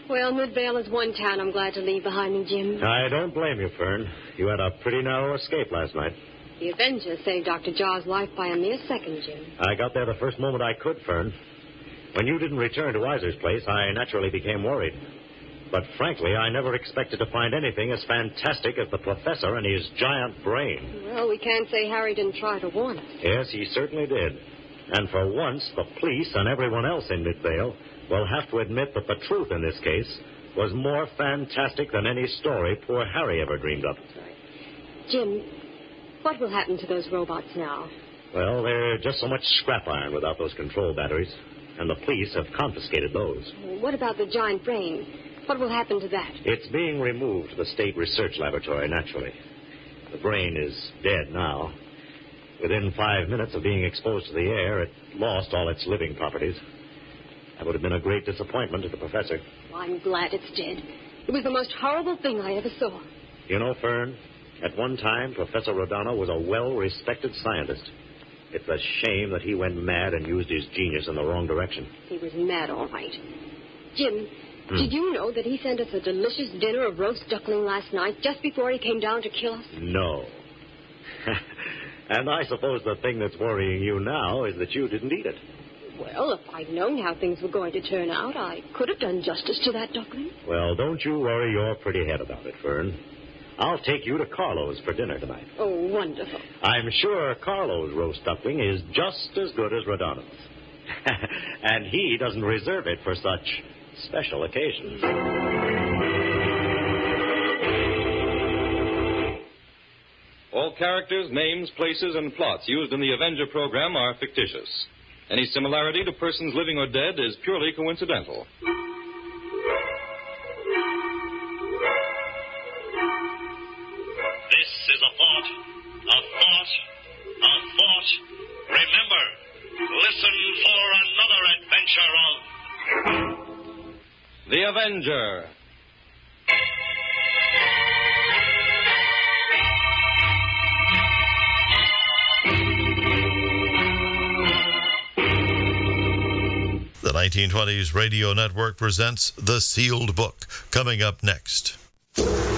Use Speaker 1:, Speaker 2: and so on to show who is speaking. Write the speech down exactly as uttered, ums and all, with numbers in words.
Speaker 1: Well, Midvale is one town I'm glad to leave behind me, Jim.
Speaker 2: I don't blame you, Fern. You had a pretty narrow escape last night.
Speaker 1: The Avenger saved Doctor Jaw's life by a mere second, Jim.
Speaker 2: I got there the first moment I could, Fern. When you didn't return to Weiser's place, I naturally became worried. But frankly, I never expected to find anything as fantastic as the professor and his giant brain.
Speaker 1: Well, we can't say Harry didn't try to warn us.
Speaker 2: Yes, he certainly did. And for once, the police and everyone else in Midvale will have to admit that the truth in this case was more fantastic than any story poor Harry ever dreamed up.
Speaker 1: Right. Jim, what will happen to those robots now?
Speaker 2: Well, they're just so much scrap iron without those control batteries, and the police have confiscated those.
Speaker 1: What about the giant brain? What will happen to that?
Speaker 2: It's being removed to the State Research Laboratory, naturally. The brain is dead now. Within five minutes of being exposed to the air, it lost all its living properties. That would have been a great disappointment to the professor.
Speaker 1: I'm glad it's dead. It was the most horrible thing I ever saw.
Speaker 2: You know, Fern, at one time, Professor Rodano was a well-respected scientist. It's a shame that he went mad and used his genius in the wrong direction.
Speaker 1: He was mad, all right. Jim,
Speaker 2: hmm.
Speaker 1: did you know that he sent us a delicious dinner of roast duckling last night, just before he came down to kill us?
Speaker 2: No. And I suppose the thing that's worrying you now is that you didn't eat it.
Speaker 1: Well, if I'd known how things were going to turn out, I could have done justice to that duckling.
Speaker 2: Well, don't you worry your pretty head about it, Fern. I'll take you to Carlo's for dinner tonight.
Speaker 1: Oh, wonderful.
Speaker 2: I'm sure Carlo's roast duckling is just as good as Rodano's. And he doesn't reserve it for such special occasions.
Speaker 3: All characters, names, places, and plots used in the Avenger program are fictitious. Any similarity to persons living or dead is purely coincidental.
Speaker 4: This is a thought, a thought, a thought. Remember, listen for another adventure of...
Speaker 3: The Avenger.
Speaker 5: The nineteen twenties Radio Network presents The Sealed Book, coming up next.